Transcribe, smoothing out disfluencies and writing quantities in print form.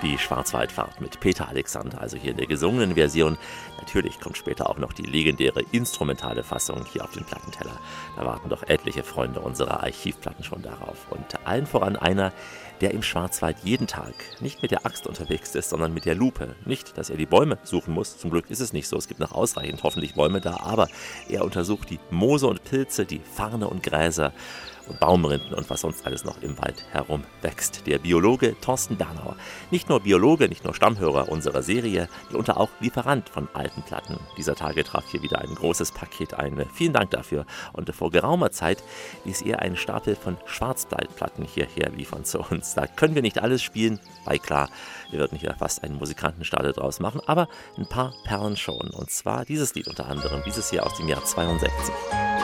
Die Schwarzwaldfahrt mit Peter Alexander, also hier in der gesungenen Version. Natürlich kommt später auch noch die legendäre instrumentale Fassung hier auf den Plattenteller. Da warten doch etliche Freunde unserer Archivplatten schon darauf. Und allen voran einer, der im Schwarzwald jeden Tag nicht mit der Axt unterwegs ist, sondern mit der Lupe. Nicht, dass er die Bäume suchen muss, zum Glück ist es nicht so, es gibt noch ausreichend hoffentlich Bäume da, aber er untersucht die Moose und Pilze, die Farne und Gräser und Baumrinden und was sonst alles noch im Wald herum wächst. Der Biologe Thorsten Bernauer. Nicht nur Biologe, nicht nur Stammhörer unserer Serie, mitunter auch Lieferant von alten Platten. Dieser Tage traf hier wieder ein großes Paket ein. Vielen Dank dafür. Und vor geraumer Zeit ließ er einen Stapel von Schwarzwaldplatten hierher liefern zu uns. Da können wir nicht alles spielen, weil klar, wir würden hier fast einen Musikantenstadel draus machen, aber ein paar Perlen schon. Und zwar dieses Lied unter anderem, dieses hier aus dem Jahr 62.